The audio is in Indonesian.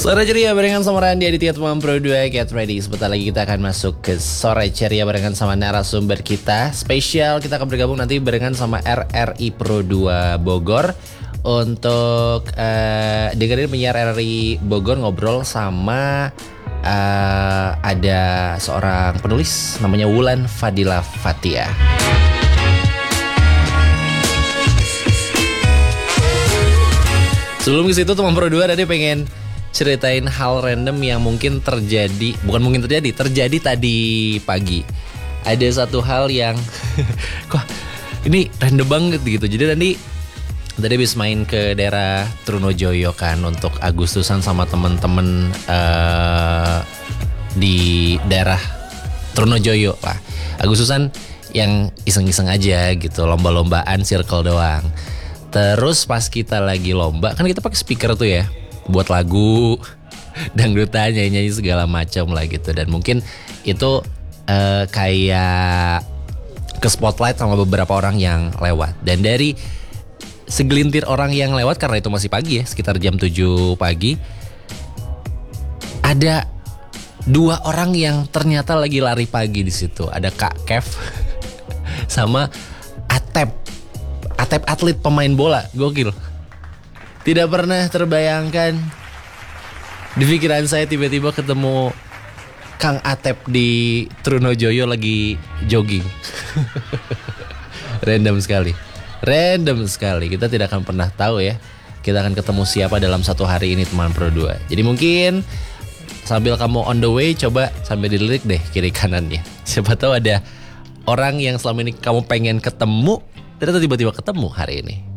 Sore ceria barengan sama Randy Aditya Teman Pro 2. Get ready, sebentar lagi kita akan masuk ke Sore ceria barengan sama narasumber kita spesial. Kita akan bergabung nanti barengan sama RRI Pro 2 Bogor untuk dengerin penyiar RRI Bogor ngobrol sama ada seorang penulis namanya Wulan Fadila Fatia. Sebelum ke situ Teman Pro 2 tadi pengen ceritain hal random yang mungkin terjadi, terjadi tadi pagi. Ada satu hal yang kok ini random banget gitu. Jadi tadi habis main ke daerah Trunojoyo kan untuk Agustusan sama temen-temen di daerah Trunojoyo lah. Agustusan yang iseng-iseng aja gitu, lomba-lombaan circle doang. Terus pas kita lagi lomba kan kita pakai speaker tuh ya, buat lagu dangdutan, nyanyi segala macam lah gitu. Dan mungkin itu kayak ke spotlight sama beberapa orang yang lewat. Dan dari segelintir orang yang lewat, karena itu masih pagi ya, sekitar jam 7 pagi, ada 2 orang yang ternyata lagi lari pagi di situ. Ada Kak Kev sama Atep atlet pemain bola, gokil. Tidak pernah terbayangkan di pikiran saya tiba-tiba ketemu Kang Atep di Trunojoyo lagi jogging. Random sekali. Kita tidak akan pernah tahu ya, kita akan ketemu siapa dalam satu hari ini Teman Pro 2. Jadi mungkin sambil kamu on the way, coba sambil dilirik deh kiri kanannya. Siapa tahu ada orang yang selama ini kamu pengen ketemu, ternyata tiba-tiba ketemu hari ini.